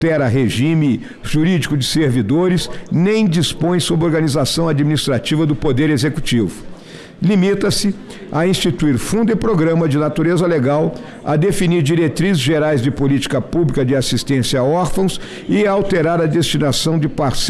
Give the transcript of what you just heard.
altera regime jurídico de servidores, nem dispõe sobre organização administrativa do Poder Executivo. Limita-se a instituir fundo e programa de natureza legal, a definir diretrizes gerais de política pública de assistência a órfãos e a alterar a destinação de parcelas